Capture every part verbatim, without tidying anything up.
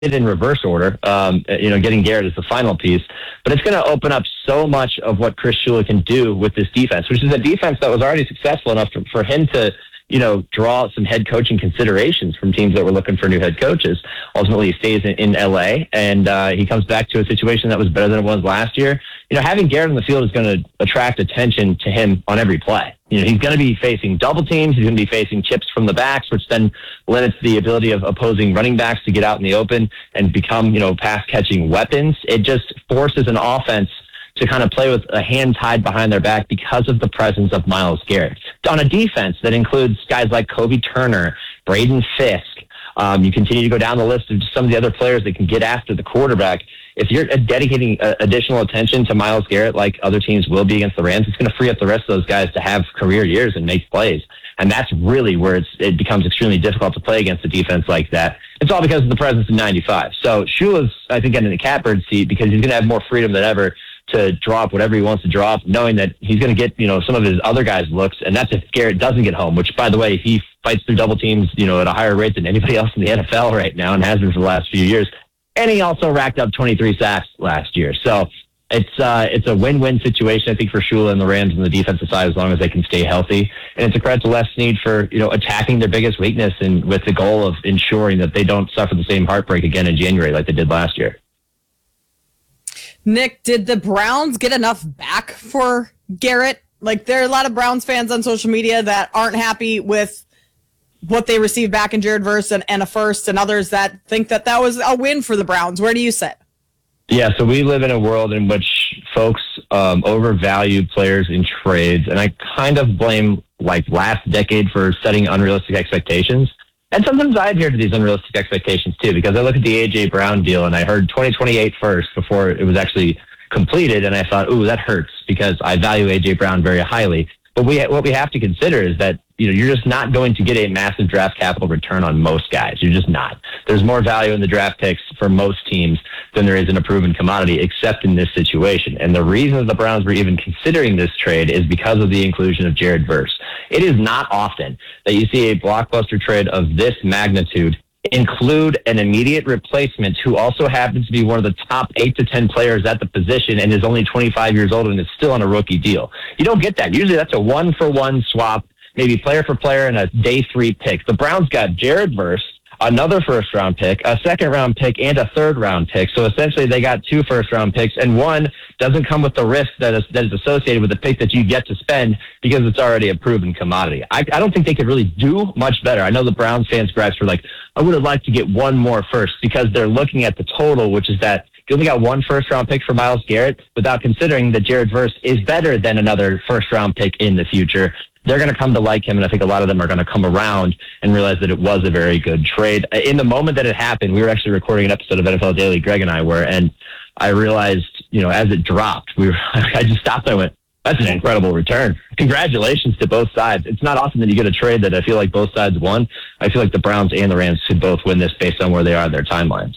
it in reverse order, um, you know, getting Garrett is the final piece, but it's going to open up so much of what Chris Shula can do with this defense, which is a defense that was already successful enough to, for him to, you know, draw some head coaching considerations from teams that were looking for new head coaches. Ultimately, he stays in, in L A, and uh, he comes back to a situation that was better than it was last year. You know, having Garrett on the field is going to attract attention to him on every play. You know, he's going to be facing double teams. He's going to be facing chips from the backs, which then limits the ability of opposing running backs to get out in the open and become, you know, pass-catching weapons. It just forces an offense to kind of play with a hand tied behind their back because of the presence of Myles Garrett. On a defense that includes guys like Kobe Turner, Braden Fisk, um, you continue to go down the list of some of the other players that can get after the quarterback. If you're dedicating uh, additional attention to Myles Garrett like other teams will be against the Rams, it's going to free up the rest of those guys to have career years and make plays. And that's really where it's, it becomes extremely difficult to play against a defense like that. It's all because of the presence of ninety-five. So Shula's, I think, getting the catbird seat because he's going to have more freedom than ever to drop whatever he wants to drop, knowing that he's going to get, you know, some of his other guys' looks. And that's if Garrett doesn't get home, which, by the way, he fights through double teams, you know, at a higher rate than anybody else in the N F L right now and has been for the last few years. And he also racked up twenty-three sacks last year. So it's uh, it's a win-win situation, I think, for Shula and the Rams on the defensive side, as long as they can stay healthy. And it's a credit to Les Snead for, you know, attacking their biggest weakness and with the goal of ensuring that they don't suffer the same heartbreak again in January like they did last year. Nick, did the Browns get enough back for Garrett? Like, there are a lot of Browns fans on social media that aren't happy with what they received back in Jared Verse and, and a first, and others that think that that was a win for the Browns. Where do you sit? Yeah, so we live in a world in which folks um, overvalue players in trades, and I kind of blame, like, last decade for setting unrealistic expectations. And sometimes I adhere to these unrealistic expectations, too, because I look at the A J. Brown deal, and I heard twenty twenty-eight first before it was actually completed, and I thought, ooh, that hurts, because I value A J. Brown very highly. But we what we have to consider is that, you know, you're just not going to get a massive draft capital return on most guys. You're just not. There's more value in the draft picks for most teams than there is in a proven commodity, except in this situation. And the reason the Browns were even considering this trade is because of the inclusion of Jared Verse. It is not often that you see a blockbuster trade of this magnitude include an immediate replacement who also happens to be one of the top eight to ten players at the position and is only twenty-five years old and is still on a rookie deal. You don't get that. Usually that's a one-for-one swap, maybe player for player, and a day three pick. The Browns got Jared Verse, another first-round pick, a second-round pick, and a third-round pick. So essentially they got two first-round picks, and one doesn't come with the risk that is, that is associated with the pick that you get to spend because it's already a proven commodity. I, I don't think they could really do much better. I know the Browns fans gripes were like, I would have liked to get one more first, because they're looking at the total, which is that you only got one first-round pick for Myles Garrett without considering that Jared Verse is better than another first-round pick in the future. They're going to come to like him, and I think a lot of them are going to come around and realize that it was a very good trade. In the moment that it happened, we were actually recording an episode of N F L Daily, Greg and I were, and I realized, you know, as it dropped, we were, I just stopped and I went, that's an incredible return. Congratulations to both sides. It's not often that you get a trade that I feel like both sides won. I feel like the Browns and the Rams should both win this based on where they are in their timelines.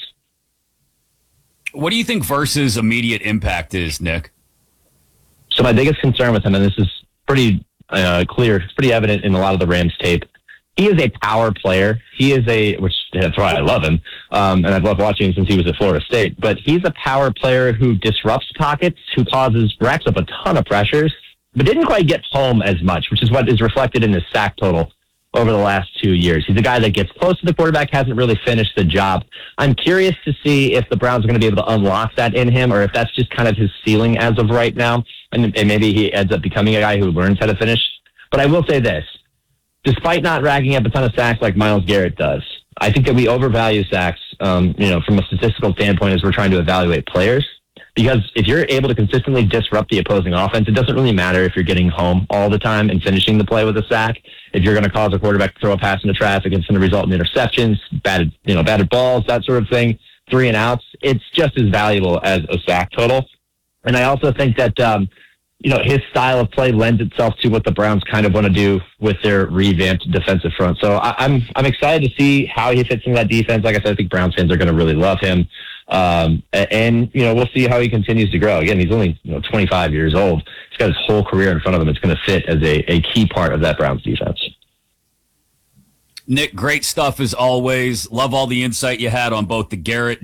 What do you think Verse's immediate impact is, Nick? So my biggest concern with him, and this is pretty uh, clear, it's pretty evident in a lot of the Rams tape, he is a power player. He is a, which that's why I love him, um, and I've loved watching him since he was at Florida State. But he's a power player who disrupts pockets, who causes, racks up a ton of pressures, but didn't quite get home as much, which is what is reflected in his sack total over the last two years. He's a guy that gets close to the quarterback, hasn't really finished the job. I'm curious to see if the Browns are going to be able to unlock that in him, or if that's just kind of his ceiling as of right now, and, and maybe he ends up becoming a guy who learns how to finish. But I will say this. Despite not racking up a ton of sacks like Myles Garrett does, I think that we overvalue sacks, um, you know, from a statistical standpoint as we're trying to evaluate players. Because if you're able to consistently disrupt the opposing offense, it doesn't really matter if you're getting home all the time and finishing the play with a sack. If you're going to cause a quarterback to throw a pass into traffic, it's going to result in interceptions, batted, you know, batted balls, that sort of thing, three and outs. It's just as valuable as a sack total. And I also think that, um, you know, his style of play lends itself to what the Browns kind of want to do with their revamped defensive front. So I, I'm I'm excited to see how he fits in that defense. Like I said, I think Browns fans are going to really love him. Um, and, you know, we'll see how he continues to grow. Again, he's only, you know, twenty-five years old. He's got his whole career in front of him. It's going to fit as a, a key part of that Browns defense. Nick, great stuff as always. Love all the insight you had on both the Garrett